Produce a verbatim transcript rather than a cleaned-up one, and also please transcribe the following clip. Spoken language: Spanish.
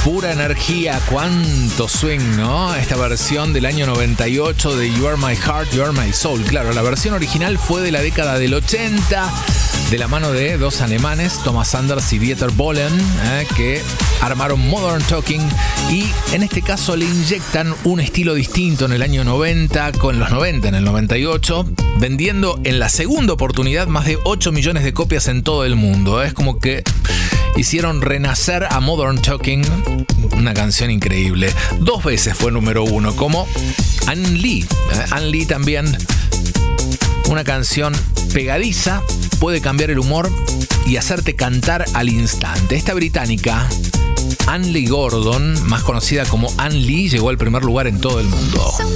Pura energía, cuánto swing, ¿no? Esta versión del año noventa y ocho de You Are My Heart, You Are My Soul. Claro, la versión original fue de la década del ochenta, de la mano de dos alemanes, Thomas Anders y Dieter Bohlen, eh, que armaron Modern Talking y en este caso le inyectan un estilo distinto en el año noventa, con los noventa, en el noventa y ocho, vendiendo en la segunda oportunidad más de ocho millones de copias en todo el mundo. Es como que hicieron renacer a Modern Talking, una canción increíble. Dos veces fue número uno, como Ann Lee. Eh, Ann Lee también, una canción pegadiza, puede cambiar el humor y hacerte cantar al instante. Esta británica, Ann Lee Gordon, más conocida como Ann Lee, llegó al primer lugar en todo el mundo.